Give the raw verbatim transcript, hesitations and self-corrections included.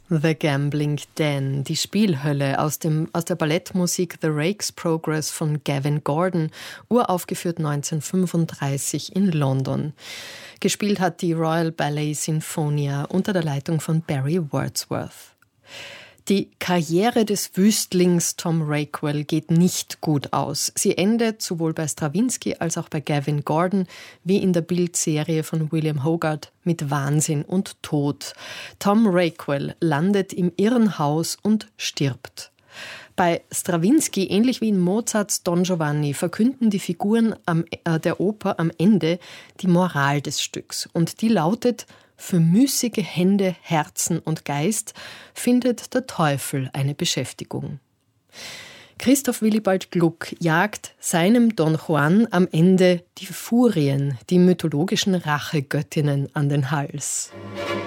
The Gambling Den, die Spielhölle aus, dem, aus der Ballettmusik The Rake's Progress von Gavin Gordon, uraufgeführt neunzehnhundertfünfunddreißig in London. Gespielt hat die Royal Ballet Sinfonia unter der Leitung von Barry Wordsworth. Die Karriere des Wüstlings Tom Rakewell geht nicht gut aus. Sie endet sowohl bei Stravinsky als auch bei Gavin Gordon, wie in der Bild-Serie von William Hogarth, mit Wahnsinn und Tod. Tom Rakewell landet im Irrenhaus und stirbt. Bei Stravinsky, ähnlich wie in Mozarts Don Giovanni, verkünden die Figuren am, äh, der Oper am Ende die Moral des Stücks. Und die lautet: Für müßige Hände, Herzen und Geist findet der Teufel eine Beschäftigung. Christoph Willibald Gluck jagt seinem Don Juan am Ende die Furien, die mythologischen Rachegöttinnen, an den Hals.